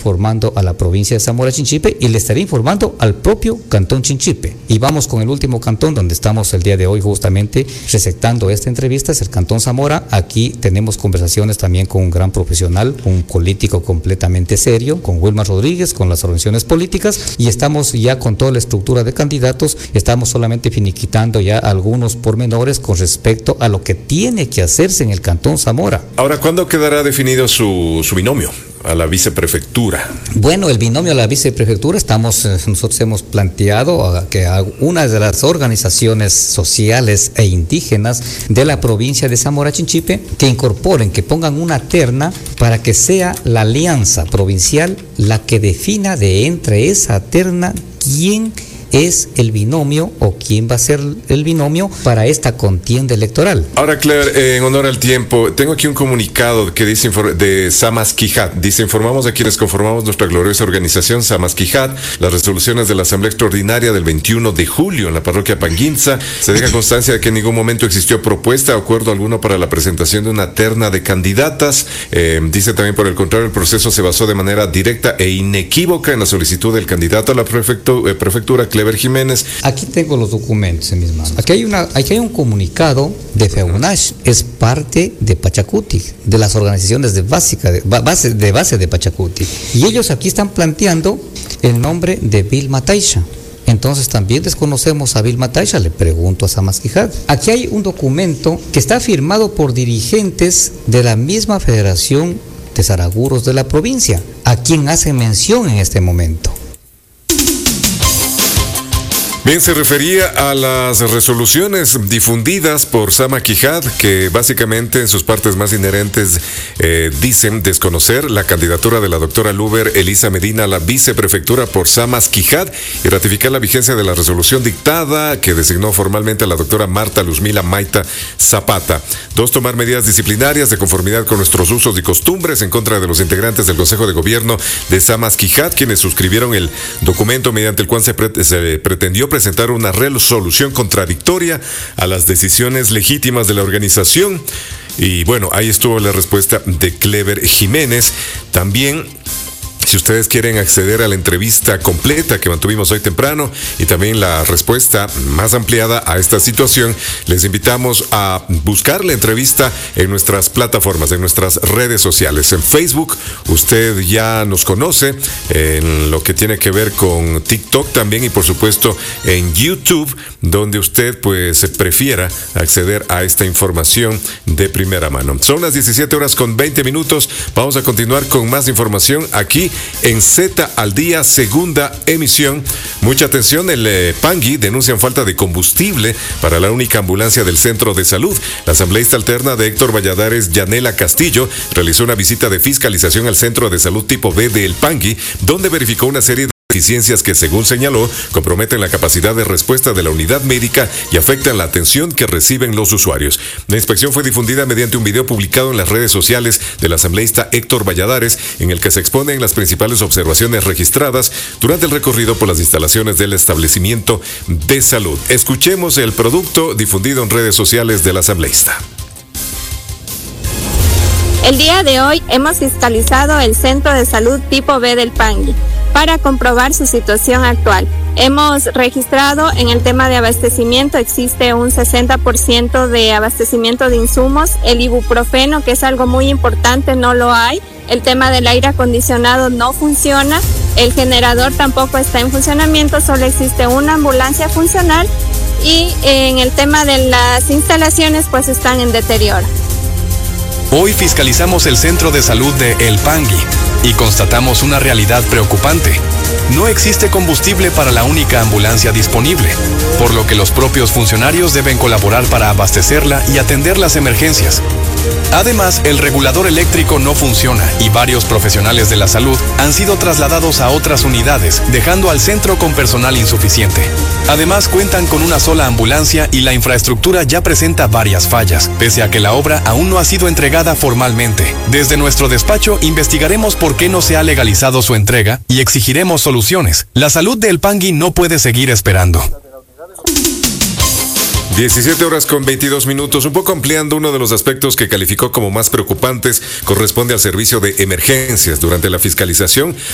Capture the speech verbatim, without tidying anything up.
informando a la provincia de Zamora Chinchipe y le estaré informando al propio Cantón Chinchipe. Y vamos con el último cantón donde estamos el día de hoy justamente receptando esta entrevista, es el Cantón Zamora. Aquí tenemos conversaciones también con un gran profesional, un político completamente serio, con Wilmar Rodríguez, con las organizaciones políticas, y estamos ya con toda la estructura de candidatos, estamos solamente finiquitando ya algunos pormenores con respecto a lo que tiene que hacerse en el Cantón Zamora. Ahora, ¿cuándo quedará definido su, su binomio a la viceprefectura? Bueno, el binomio a la viceprefectura, estamos, nosotros hemos planteado que una de las organizaciones sociales e indígenas de la provincia de Zamora Chinchipe, que incorporen, que pongan una terna para que sea la alianza provincial la que defina de entre esa terna quién es el binomio o quién va a ser el binomio para esta contienda electoral. Ahora, Claire, en honor al tiempo, tengo aquí un comunicado que dice de Samasquijat. Dice: informamos a quienes conformamos nuestra gloriosa organización Samasquijat las resoluciones de la Asamblea Extraordinaria del veintiuno de julio en la parroquia Panguinza. Se deja constancia de que en ningún momento existió propuesta o acuerdo alguno para la presentación de una terna de candidatas. Eh, dice también, por el contrario, el proceso se basó de manera directa e inequívoca en la solicitud del candidato a la prefectu eh, prefectura, Clever Jiménez. Aquí tengo los documentos en mis manos. Aquí hay una, aquí hay un comunicado de FEUNASH, es parte de Pachacuti, de las organizaciones de básica de base de base de Pachacuti. Y ellos aquí están planteando el nombre de Vilma Taisha. Entonces también desconocemos a Vilma Taisha, le pregunto a Samasquijat. Aquí hay un documento que está firmado por dirigentes de la misma Federación de Zaraguros de la provincia, a quien hace mención en este momento. Bien, se refería a las resoluciones difundidas por Samasquijat, que básicamente en sus partes más inherentes eh, dicen desconocer la candidatura de la doctora Luber Elisa Medina a la viceprefectura por Samasquijat y ratificar la vigencia de la resolución dictada que designó formalmente a la doctora Marta Luzmila Maita Zapata. Dos, tomar medidas disciplinarias de conformidad con nuestros usos y costumbres en contra de los integrantes del Consejo de Gobierno de Samasquijat, quienes suscribieron el documento mediante el cual se, pre se pretendió presentar una resolución contradictoria a las decisiones legítimas de la organización. Y bueno, ahí estuvo la respuesta de Clever Jiménez. También, si ustedes quieren acceder a la entrevista completa que mantuvimos hoy temprano y también la respuesta más ampliada a esta situación, les invitamos a buscar la entrevista en nuestras plataformas, en nuestras redes sociales. En Facebook, usted ya nos conoce, en lo que tiene que ver con TikTok también, y por supuesto en YouTube, donde usted pues prefiera acceder a esta información de primera mano. Son las diecisiete horas con veinte minutos. Vamos a continuar con más información aquí en Z al Día, segunda emisión. Mucha atención, el eh, Pangui denuncian falta de combustible para la única ambulancia del centro de salud. La asambleísta alterna de Héctor Valladares, Yanela Castillo, realizó una visita de fiscalización al centro de salud tipo B de El Pangui, donde verificó una serie de deficiencias que, según señaló, comprometen la capacidad de respuesta de la unidad médica y afectan la atención que reciben los usuarios. La inspección fue difundida mediante un video publicado en las redes sociales del asambleísta Héctor Valladares, en el que se exponen las principales observaciones registradas durante el recorrido por las instalaciones del establecimiento de salud. Escuchemos el producto difundido en redes sociales del asambleísta. El día de hoy hemos fiscalizado el centro de salud tipo B del Pangui para comprobar su situación actual. Hemos registrado en el tema de abastecimiento, existe un sesenta por ciento de abastecimiento de insumos. El ibuprofeno, que es algo muy importante, no lo hay. El tema del aire acondicionado no funciona. El generador tampoco está en funcionamiento, solo existe una ambulancia funcional. Y en el tema de las instalaciones, pues están en deterioro. Hoy fiscalizamos el centro de salud de El Pangui y constatamos una realidad preocupante. No existe combustible para la única ambulancia disponible, por lo que los propios funcionarios deben colaborar para abastecerla y atender las emergencias. Además, el regulador eléctrico no funciona y varios profesionales de la salud han sido trasladados a otras unidades, dejando al centro con personal insuficiente. Además, cuentan con una sola ambulancia y la infraestructura ya presenta varias fallas, pese a que la obra aún no ha sido entregada formalmente. Desde nuestro despacho investigaremos por qué no se ha legalizado su entrega y exigiremos soluciones. La salud de El Pangui no puede seguir esperando. diecisiete horas con veintidós minutos. Un poco ampliando, uno de los aspectos que calificó como más preocupantes corresponde al servicio de emergencias. Durante la fiscalización